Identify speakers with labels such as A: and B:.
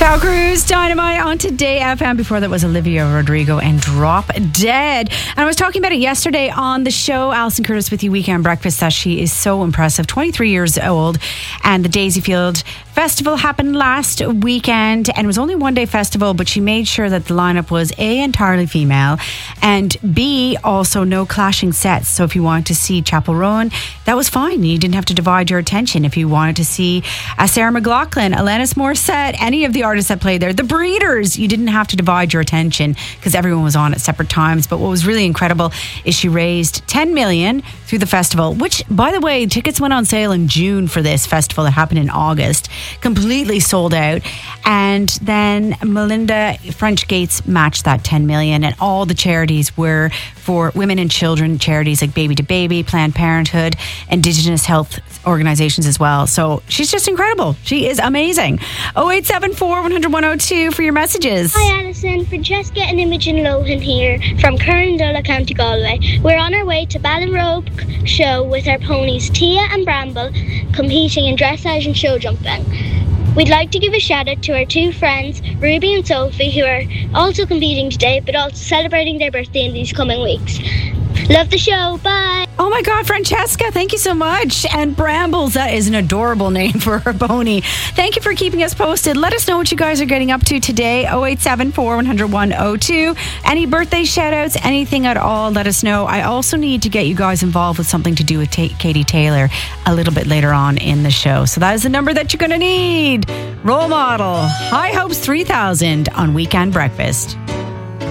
A: Ciao Cruz, Dynamite on Today FM. Before that was Olivia Rodrigo and Drop Dead. And I was talking about it yesterday on the show, Alison Curtis with You Weekend Breakfast, that she is so impressive. 23 years old, and the Daisyfield Festival happened last weekend, and it was only one day festival, but she made sure that the lineup was A, entirely female, and B, also no clashing sets. So if you wanted to see Chapel Rowan, that was fine. You didn't have to divide your attention. If you wanted to see Sarah McLachlan, Alanis Morissette, any of the artists that played there, the Breeders, you didn't have to divide your attention because everyone was on at separate times. But what was really incredible is she raised 10 million through the festival, which, by the way, tickets went on sale in June for this festival that happened in August. Completely sold out. And then Melinda French Gates matched that 10 million, and all the charities were for women and children charities like Baby to Baby, Planned Parenthood, Indigenous health organizations as well. So she's just incredible. She is amazing. 0874 100 102 for your messages.
B: Hi Alison, Francesca and Imogen Lohan here from Currandulla, County Galway. We're on our way to Ballinrobe show with our ponies Tia and Bramble competing in dressage and show jumping. We'd like to give a shout out to our two friends, Ruby and Sophie, who are also competing today, but also celebrating their birthday in these coming weeks. Love the show. Bye.
A: Oh my God, Francesca, thank you so much. And Brambles, that is an adorable name for her pony. Thank you for keeping us posted. Let us know what you guys are getting up to today. 0874 100 102. Any birthday shout outs, anything at all, let us know. I also need to get you guys involved with something to do with Katie Taylor a little bit later on in the show. So that is the number that you're going to need. Role Model, High Hopes 3000 on Weekend Breakfast.